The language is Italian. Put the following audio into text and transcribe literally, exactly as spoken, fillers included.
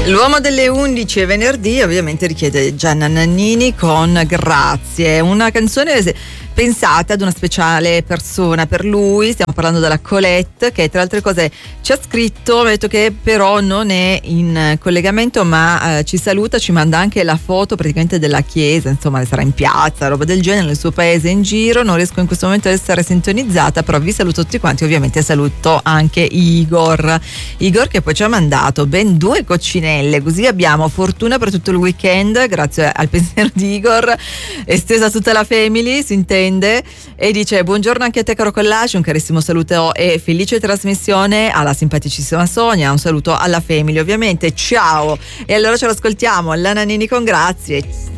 L'uomo delle undici è venerdì, ovviamente richiede Gianna Nannini con Grazie, una canzone pensata ad una speciale persona per lui. Stiamo parlando della Colette, che tra altre cose ci ha scritto, ha detto che però non è in collegamento, ma eh, ci saluta, ci manda anche la foto praticamente della chiesa, insomma sarà in piazza, roba del genere, nel suo paese, in giro. Non riesco in questo momento ad essere sintonizzata, però vi saluto tutti quanti. Ovviamente saluto anche Igor Igor che poi ci ha mandato ben due coccinelle, così abbiamo fortuna per tutto il weekend grazie al pensiero di Igor, estesa a tutta la family, si intende. E dice: buongiorno anche a te caro Collage, un carissimo saluto e felice trasmissione alla simpaticissima Sonia, un saluto alla family ovviamente, ciao. E allora ce l'ascoltiamo, la Nannini con Grazie.